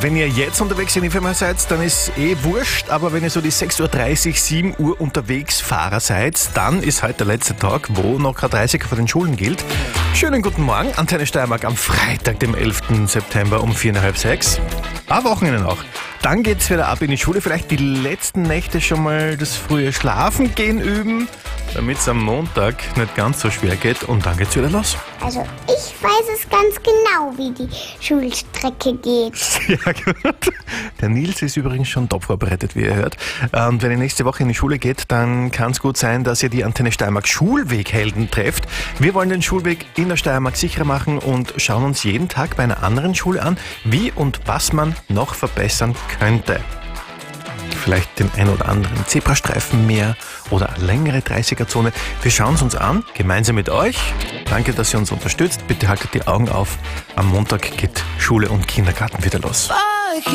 Wenn ihr jetzt unterwegs in die Firma seid, dann ist wurscht, aber wenn ihr so die 6.30 Uhr, 7 Uhr unterwegs Fahrer seid, dann ist heute der letzte Tag, wo noch kein 30er vor den Schulen gilt. Schönen guten Morgen, Antenne Steiermark am Freitag, dem 11. September um 5:45 6. Ein Wochenende noch. Dann geht's wieder ab in die Schule. Vielleicht die letzten Nächte schon mal das frühe Schlafen gehen üben, damit es am Montag nicht ganz so schwer geht. Und dann geht's wieder los. Also ich weiß es ganz genau, wie die Schulstrecke geht. Ja, gut. Der Nils ist übrigens schon top vorbereitet, wie ihr hört. Und wenn ihr nächste Woche in die Schule geht, dann kann es gut sein, dass ihr die Antenne Steiermark Schulweghelden trefft. Wir wollen den Schulweg in der Steiermark sicherer machen und schauen uns jeden Tag bei einer anderen Schule an, wie und was man noch verbessern könnte. Vielleicht den ein oder anderen Zebrastreifen mehr oder eine längere 30er-Zone. Wir schauen es uns an, gemeinsam mit euch. Danke, dass ihr uns unterstützt. Bitte haltet die Augen auf. Am Montag geht Schule und Kindergarten wieder los.